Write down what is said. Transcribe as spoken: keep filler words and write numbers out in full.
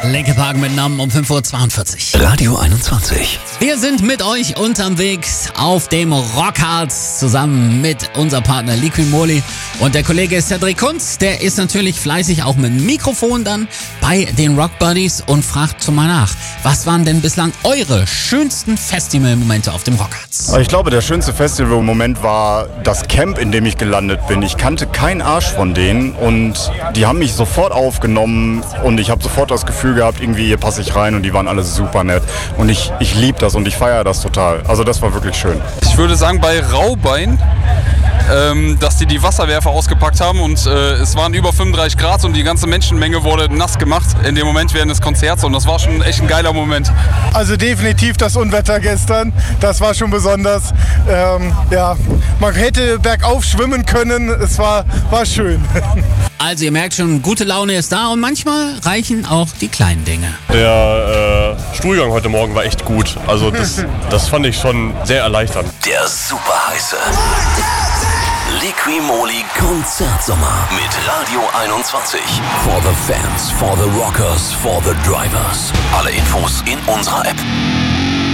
Linkin Park mit Namen um fünf Uhr zweiundvierzig. Radio einundzwanzig. Wir sind mit euch unterwegs auf dem Rockharz zusammen mit unserem Partner Liqui-Moly. Und der Kollege Cedric Kunz, der ist natürlich fleißig auch mit dem Mikrofon dann bei den Rock Buddies und fragt mal nach, was waren denn bislang eure schönsten Festivalmomente auf dem Rockharz? Ich glaube, der schönste Festivalmoment war das Camp, in dem ich gelandet bin. Ich kannte keinen Arsch von denen und die haben mich sofort aufgenommen und ich habe sofort das Gefühl gehabt, irgendwie hier passe ich rein und die waren alle super nett. Und ich, ich liebe das und ich feiere das total. Also das war wirklich schön. Ich würde sagen, bei Raubein, ähm, dass die die Wasserwerfer ausgepackt haben und äh, es waren über fünfunddreißig Grad und die ganze Menschenmenge wurde nass gemacht in dem Moment während des Konzerts und das war schon echt ein geiler Moment. Also definitiv das Unwetter gestern, das war schon besonders. Ähm, ja, man hätte bergauf schwimmen können, es war, war schön. Also ihr merkt schon, gute Laune ist da und manchmal reichen auch die kleinen Dinge. Der äh, Stuhlgang heute Morgen war echt gut. Also das, das fand ich schon sehr erleichternd. Der super heiße Liqui-Moly Konzertsommer mit Radio einundzwanzig. For the fans, for the rockers, for the drivers. Alle Infos in unserer App.